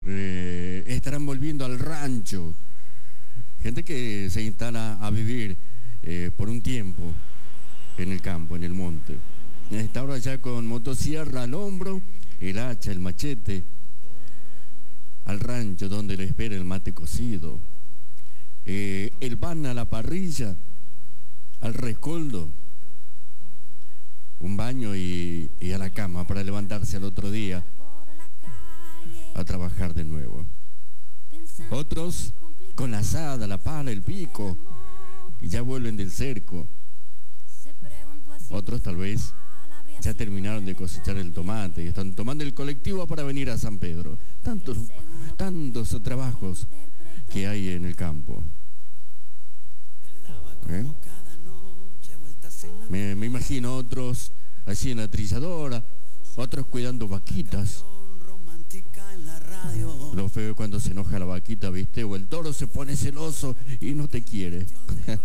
Estarán volviendo al rancho. Gente que se instala a vivir por un tiempo en el campo, en el monte. Está ahora ya con motosierra al hombro, el hacha, el machete, al rancho donde le espera el mate cocido, el pan a la parrilla, al rescoldo, un baño y a la cama para levantarse al otro día a trabajar de nuevo. Otros con la azada, la pala, el pico, y ya vuelven del cerco. Otros tal vez ya terminaron de cosechar el tomate y están tomando el colectivo para venir a San Pedro. Tantos trabajos que hay en el campo. Me imagino otros así en la trilladora, otros cuidando vaquitas. Lo feo es cuando se enoja la vaquita, ¿viste? O el toro se pone celoso y no te quiere.